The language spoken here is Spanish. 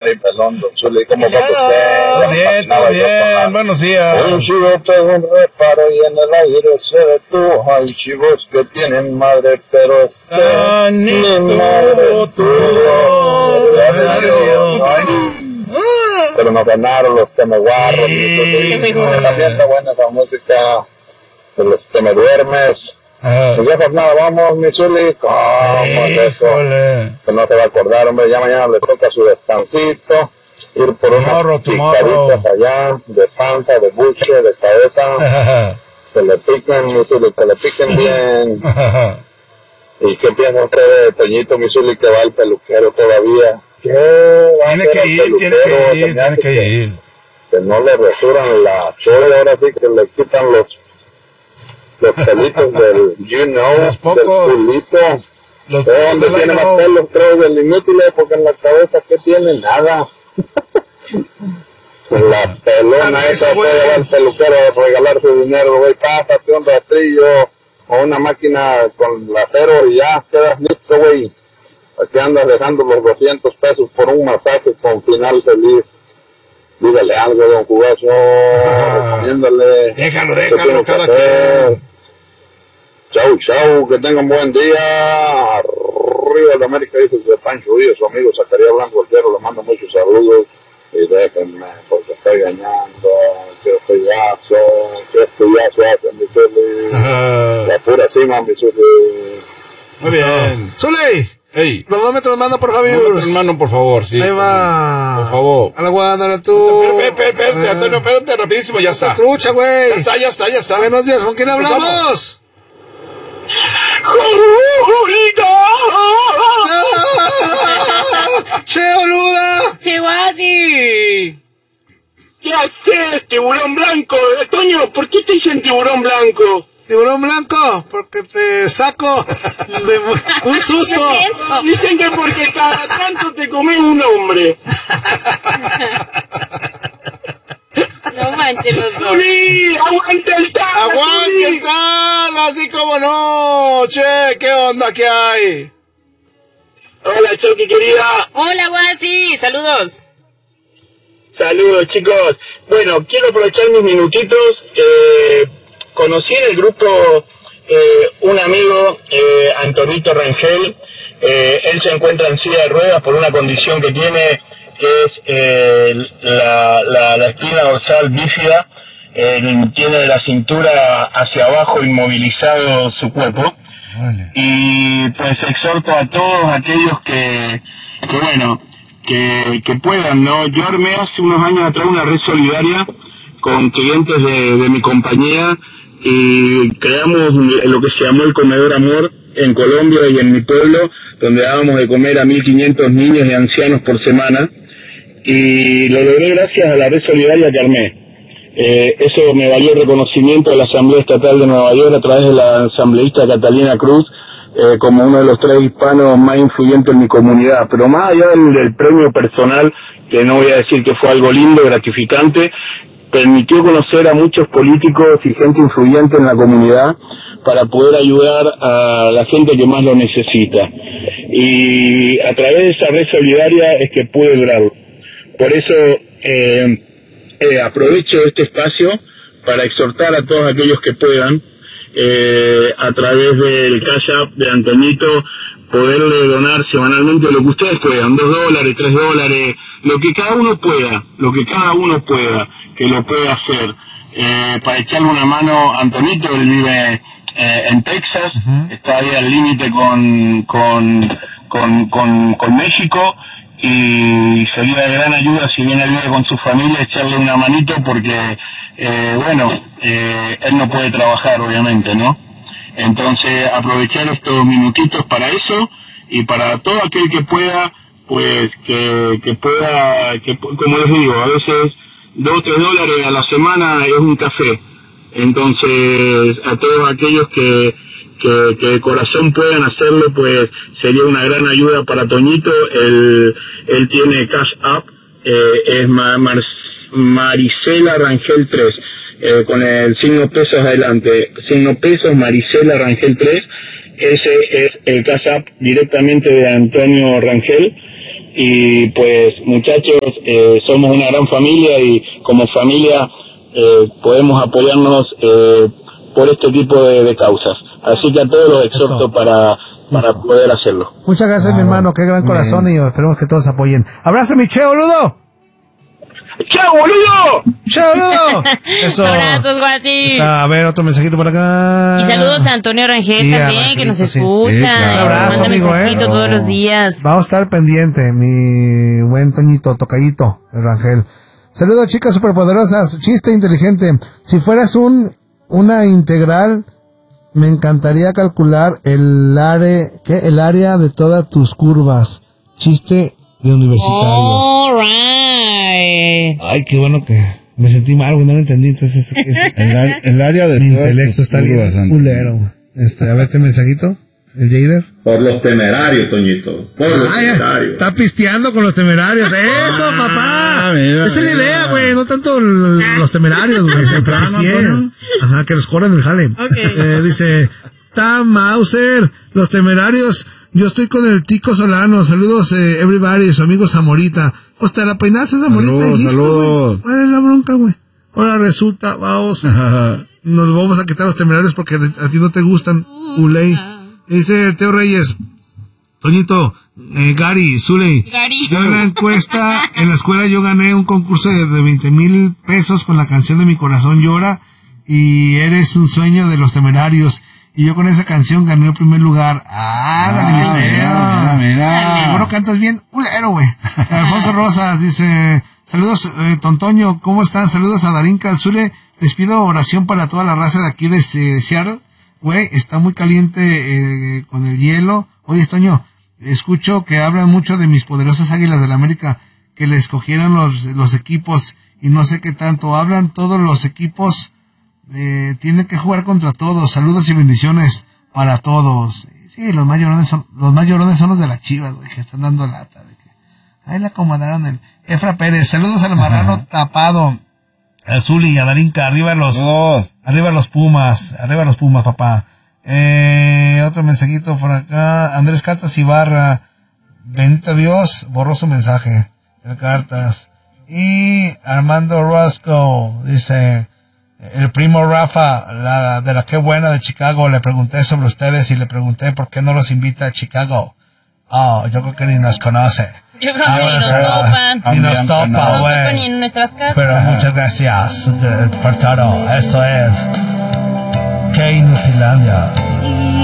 ahí, pelón, don Zuli, ¿cómo va usted? Todo bien, buenos días. Un chivo pegó un reparo y en el aire se detuvo. Hay chivos que tienen madre, pero ni madre tuvo. Pero nos ganaron los temeguarros. También está buena esa música de los temeduermes. Pues ya pues nada, vamos, mi Zuli, ¿cómo es eso? Que no se va a acordar, hombre, ya mañana le toca su descansito, ir por unas picaditas allá, de panza, de buche, de cabeza, que le piquen, mi Zuli, que le piquen bien. ¿Y qué piensa usted de Toñito, mi Zuli, que va al peluquero todavía? ¿Qué? Tiene que ir. Que no le resuran la chole, ahora sí que le quitan los pelitos del, los pocos, del culito. Los donde tiene más pelos, creo, del inútil, porque en la cabeza, ¿qué tiene? Nada. La pelona esa puede al peluquero a regalar su dinero, güey, pásate un rastrillo o una máquina con acero y ya quedas listo, güey. Aquí andas dejando los 200 pesos por un masaje con final feliz. Dígale algo, don Jugazo, recomiéndale. Déjalo, cada quien. Chau, que tengan buen día. Arriba de América, dice de Pancho Villa, su amigo Zacarías Blanco Olguero, le mando muchos saludos. Y déjenme, porque estoy engañando, que estudiazo hacen, mi Zuli. La pura cima, mi Zuli. Muy bien. Zuli. Ey. Cronómetro, manda por favor. Hermano, por favor, sí. Ahí va. Por favor. A la guándala tú. Espérate, Antonio, espérate, rapidísimo, ya está. Trucha, güey. Ya está. Buenos días, ¿con quién hablamos? ¡Che, boluda! ¡Che, guasi! ¿Qué haces, tiburón blanco? Toño, ¿por qué te dicen tiburón blanco? ¿Tiburón blanco? Porque te saco de un susto. Dicen que porque cada tanto te comes un hombre. No manches los dos. ¡Zuli! ¡Aguanta el tal! ¡Aguanta el tal! Así como no. Che, ¿qué onda que hay? Hola, Choki, querida. Hola, guasi. Saludos. Saludos, chicos. Bueno, quiero aprovechar mis minutitos. Conocí en el grupo un amigo, Antonito Rangel. Él se encuentra en silla de ruedas por una condición que tiene, que es la espina dorsal bífida. Tiene de la cintura hacia abajo inmovilizado su cuerpo. Vale. Y pues exhorto a todos aquellos que puedan, ¿no? Yo armé hace unos años atrás una red solidaria con clientes de mi compañía y creamos lo que se llamó el Comedor Amor en Colombia y en mi pueblo, donde dábamos de comer a 1.500 niños y ancianos por semana, y lo logré gracias a la red solidaria que armé. Eso me valió el reconocimiento de la Asamblea Estatal de Nueva York a través de la asambleísta Catalina Cruz, como uno de los 3 hispanos más influyentes en mi comunidad. Pero más allá del premio personal, que no voy a decir que fue algo lindo, gratificante, permitió conocer a muchos políticos y gente influyente en la comunidad para poder ayudar a la gente que más lo necesita. Y a través de esa red solidaria es que pude lograrlo. Por eso aprovecho este espacio para exhortar a todos aquellos que puedan, a través del Cash App de Antonito, poderle donar semanalmente lo que ustedes puedan, $2, $3, lo que cada uno pueda, que lo pueda hacer, para echarle una mano a Antonito. Él vive en Texas, está ahí al límite con México, y sería de gran ayuda si viene a vivir con su familia, echarle una manito, porque él no puede trabajar, obviamente, ¿no? Entonces aprovechar estos minutitos para eso, y para todo aquel que pueda, pues que pueda, como les digo, a veces $2-3 a la semana es un café. Entonces a todos aquellos que de corazón puedan hacerlo, pues sería una gran ayuda para Toñito. Él tiene Cash App, es Marisela Rangel 3, con el signo pesos adelante, signo pesos Marisela Rangel 3. Ese es el Cash App directamente de Antonio Rangel. y pues muchachos, somos una gran familia y como familia podemos apoyarnos por este tipo de causas. Así que a todos los exhorto para poder hacerlo. Muchas gracias, mi hermano, qué gran corazón, y esperemos que todos apoyen. Abrazo, mi Che, boludo. ¡Chao, boludo! ¡Chao, boludo! Eso. Abrazos, Guasi. A ver, otro mensajito por acá. Y saludos a Antonio Rangel Sí, también, Rangelito, que nos sí. escucha. Sí, claro. Un abrazo, Manda amigo, mensajito todos los días. Vamos a estar pendiente, mi buen Toñito, tocallito, el Rangel. Saludos, chicas superpoderosas. Chiste inteligente. Si fueras una integral, me encantaría calcular el área de todas tus curvas. Chiste de universitarios. All right. Ay, qué bueno que me sentí mal, güey, no lo entendí. Entonces, El área de mi todas intelecto tus está bien curvas, Antonio. culero, güey. A ver, este mensajito, el Jader. Por los temerarios, Toñito. Por los temerarios. Está pisteando con los temerarios. ¡Eso, papá! Mira, Esa es la mira. idea, güey. No tanto los temerarios, güey. sino que pisteen. Ajá, que los corran el jale. Dice, Mauser, los temerarios. Yo estoy con el Tico Solano. Saludos, everybody. Su amigo Zamorita. Pues te la peinaste, Zamorita. Saludos. ¿Cuál es la bronca, güey? Ahora resulta, vamos. Nos vamos a quitar los temerarios porque a ti no te gustan, Uley. Dice Teo Reyes, Toñito, Gary, Zuley. Yo en la encuesta, en la escuela yo gané un concurso de 20,000 pesos con la canción de Mi Corazón Llora y Eres un sueño de los temerarios. Y yo con esa canción gané el primer lugar. Mira. Seguro cantas bien, ulero, güey. Alfonso Rosas dice, saludos, Tontoño, ¿cómo están? Saludos a Darín Calzule. Les pido oración para toda la raza de aquí de Seattle. Güey, está muy caliente con el hielo. Oye, Toño, escucho que hablan mucho de mis poderosas Águilas del América, que le escogieron los equipos y no sé qué tanto. Hablan todos los equipos, tienen que jugar contra todos. Saludos y bendiciones para todos. Sí, los más llorones son los de las Chivas, güey, que están dando lata. Ahí le acomodaron el Efra Pérez. Saludos al marrano tapado. Al Zuli y a Darinka, arriba los Pumas, papá. Otro mensajito por acá, Andrés Cartas Ibarra, bendito Dios, borró su mensaje, el Cartas. Y Armando Roscoe, dice, el primo Rafa, de la que buena de Chicago, le pregunté sobre ustedes y le pregunté por qué no los invita a Chicago. Yo creo que ni nos conoce. Yo creo que ni nos topa, güey. Ni en nuestras casas. Pero muchas gracias por todo. Esto es K Inutilandia.